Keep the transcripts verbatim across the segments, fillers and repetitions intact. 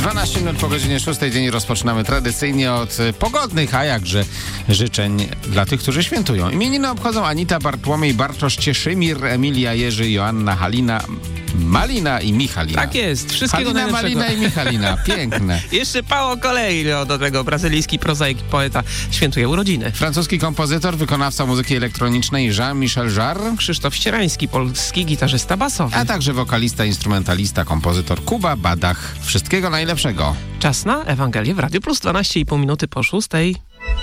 dwanaście minut po godzinie szóstej. Dzień rozpoczynamy tradycyjnie od pogodnych, a jakże życzeń dla tych, którzy świętują. Imieniny obchodzą Anita, Bartłomiej, Bartosz, Cieszymir, Emilia, Jerzy, Joanna, Halina, Malina i Michalina. Tak jest. Wszystkiego Halina, najlepszego. Malina i Michalina. Piękne. Jeszcze Paulo Coelho, do tego brazylijski prozaik i poeta, świętuje urodziny. Francuski kompozytor, wykonawca muzyki elektronicznej Jean-Michel Jarre. Krzysztof Ścierański, polski gitarzysta basowy. A także wokalista, instrumentalista, kompozytor Kuba Badach. Wszystkiego najlepszego. Czas na Ewangelię w Radiu Plus, dwanaście i pół minuty po szóstej.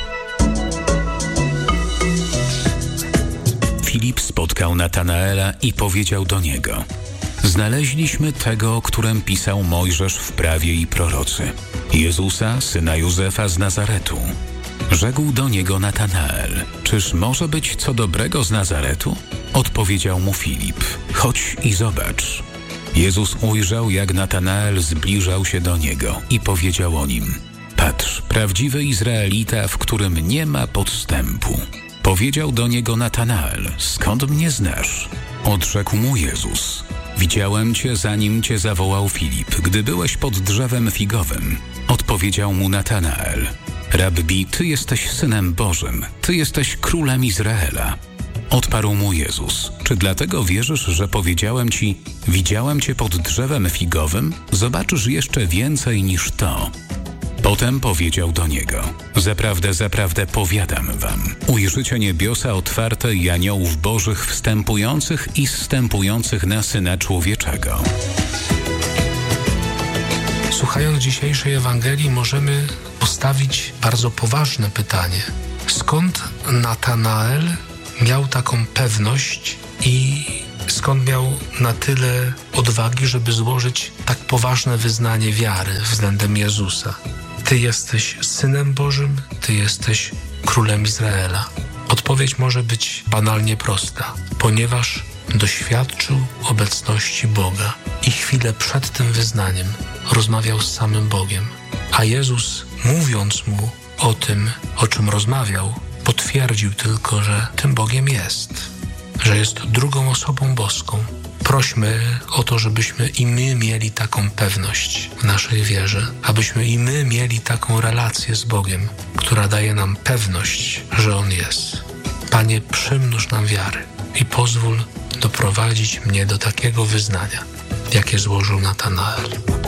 Filip spotkał Natanaela i powiedział do niego: znaleźliśmy tego, o którym pisał Mojżesz w prawie i prorocy, Jezusa, syna Józefa z Nazaretu. Rzekł do niego Natanael: czyż może być co dobrego z Nazaretu? Odpowiedział mu Filip: chodź i zobacz. Jezus ujrzał, jak Natanael zbliżał się do niego i powiedział o nim: patrz, prawdziwy Izraelita, w którym nie ma podstępu. Powiedział do niego Natanael: skąd mnie znasz? Odrzekł mu Jezus: widziałem cię, zanim cię zawołał Filip, gdy byłeś pod drzewem figowym. Odpowiedział mu Natanael: Rabbi, ty jesteś Synem Bożym, ty jesteś Królem Izraela. Odparł mu Jezus: czy dlatego wierzysz, że powiedziałem ci, widziałem cię pod drzewem figowym? Zobaczysz jeszcze więcej niż to. Potem powiedział do niego: zaprawdę, zaprawdę powiadam wam, ujrzycie niebiosa otwarte i aniołów bożych wstępujących i zstępujących na Syna Człowieczego. Słuchając dzisiejszej Ewangelii, możemy postawić bardzo poważne pytanie. Skąd Natanael miał taką pewność i skąd miał na tyle odwagi, żeby złożyć tak poważne wyznanie wiary względem Jezusa? Ty jesteś Synem Bożym, Ty jesteś Królem Izraela. Odpowiedź może być banalnie prosta, ponieważ doświadczył obecności Boga i chwilę przed tym wyznaniem rozmawiał z samym Bogiem. A Jezus, mówiąc mu o tym, o czym rozmawiał, potwierdził tylko, że tym Bogiem jest, że jest drugą osobą boską. Prośmy o to, żebyśmy i my mieli taką pewność w naszej wierze, abyśmy i my mieli taką relację z Bogiem, która daje nam pewność, że On jest. Panie, przymnóż nam wiary i pozwól doprowadzić mnie do takiego wyznania, jakie złożył Natanael.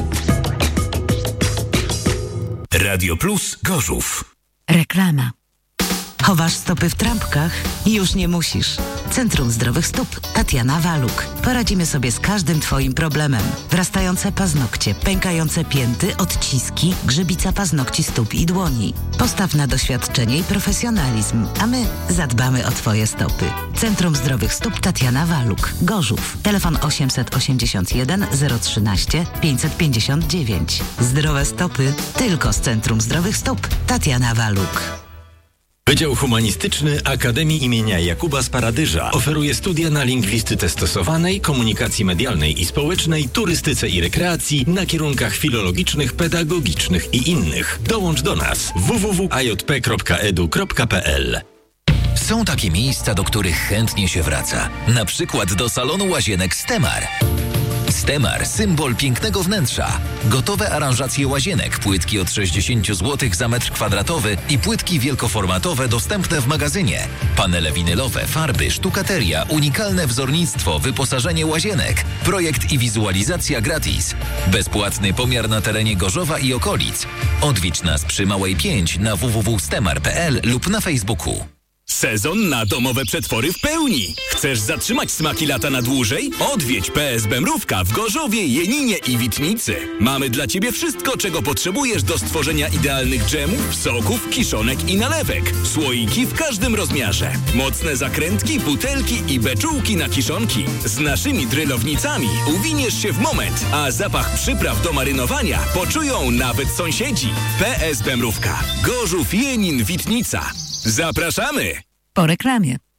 Radio Plus Gorzów. Reklama. Chowasz stopy w trampkach? Już nie musisz. Centrum Zdrowych Stóp Tatiana Waluk. Poradzimy sobie z każdym Twoim problemem. Wrastające paznokcie, pękające pięty, odciski, grzybica paznokci stóp i dłoni. Postaw na doświadczenie i profesjonalizm, a my zadbamy o Twoje stopy. Centrum Zdrowych Stóp Tatiana Waluk. Gorzów. Telefon osiemset osiemdziesiąt jeden zero trzynaście pięćset pięćdziesiąt dziewięć. Zdrowe stopy tylko z Centrum Zdrowych Stóp Tatiana Waluk. Wydział Humanistyczny Akademii imienia Jakuba z Paradyża oferuje studia na lingwistyce stosowanej, komunikacji medialnej i społecznej, turystyce i rekreacji na kierunkach filologicznych, pedagogicznych i innych. Dołącz do nas w w w kropka a j p kropka e d u kropka p l. Są takie miejsca, do których chętnie się wraca. Na przykład do salonu łazienek Stemar. Stemar, symbol pięknego wnętrza. Gotowe aranżacje łazienek, płytki od sześćdziesiąt złotych za metr kwadratowy i płytki wielkoformatowe dostępne w magazynie. Panele winylowe, farby, sztukateria, unikalne wzornictwo, wyposażenie łazienek. Projekt i wizualizacja gratis. Bezpłatny pomiar na terenie Gorzowa i okolic. Odwiedź nas przy Małej pięć na w w w kropka stemar kropka p l lub na Facebooku. Sezon na domowe przetwory w pełni. Chcesz zatrzymać smaki lata na dłużej? Odwiedź P S B Mrówka w Gorzowie, Jeninie i Witnicy. Mamy dla Ciebie wszystko, czego potrzebujesz do stworzenia idealnych dżemów, soków, kiszonek i nalewek. Słoiki w każdym rozmiarze. Mocne zakrętki, butelki i beczułki na kiszonki. Z naszymi drylownicami uwiniesz się w moment, a zapach przypraw do marynowania poczują nawet sąsiedzi. P S B Mrówka. Gorzów, Jenin, Witnica. Zapraszamy! Po reklamie.